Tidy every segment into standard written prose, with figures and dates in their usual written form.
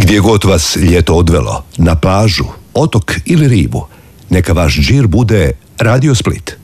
Gdje god vas ljeto odvelo, na plažu, otok ili rivu, neka vaš džir bude Radio Split.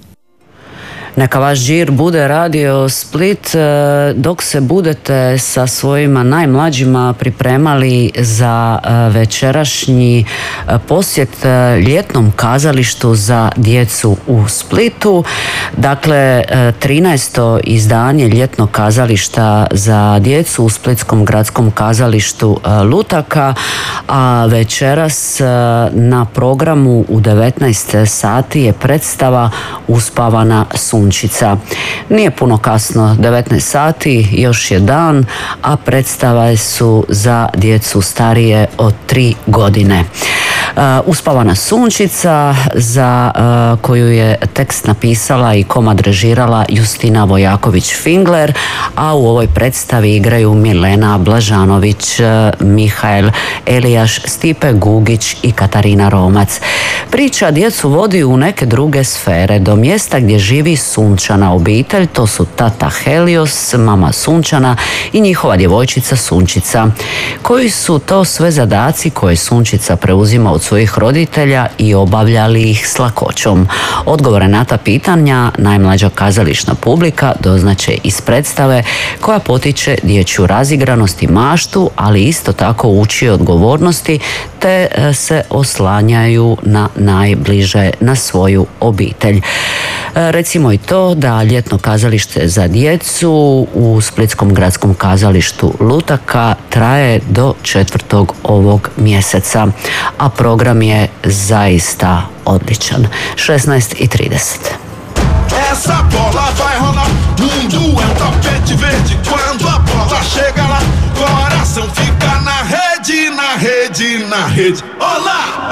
Neka vaš džir bude Radio Split dok se budete sa svojima najmlađima pripremali za večerašnji posjet ljetnom kazalištu za djecu u Splitu. Dakle, 13. izdanje ljetnog kazališta za djecu u Splitskom gradskom kazalištu Lutaka, a večeras na programu u 19 sati je predstava Uspavana sunčica. Nije puno kasno, 19 sati, još je dan, a predstave su za djecu starije od 3 godine. Uspavana sunčica, za koju je tekst napisala i komad režirala Justina Vojaković-Fingler, a u ovoj predstavi igraju Milena Blažanović, Mihael Elijaš, Stipe Gugić i Katarina Romac. Priča djecu vodi u neke druge sfere, do mjesta gdje živi sunčana obitelj, to su tata Helios, mama Sunčana i njihova djevojčica Sunčica. Koji su to sve zadaci koje Sunčica preuzima od svojih roditelja i obavljali ih s lakoćom? Odgovore na ta pitanja najmlađa kazališna publika doznaće iz predstave koja potiče dječju razigranost i maštu, ali isto tako uči odgovornosti te se oslanjaju na najbliže, na svoju obitelj. Recimo i to da ljetno kazalište za djecu u Splitskom gradskom kazalištu Lutaka traje do 4. ovog mjeseca, a program je zaista odličan. 16:30. Essa bola vai rolar, mundo é um tapete verde. Quando a bola chega lá, coração fica na rede, na rede, na rede. Olá!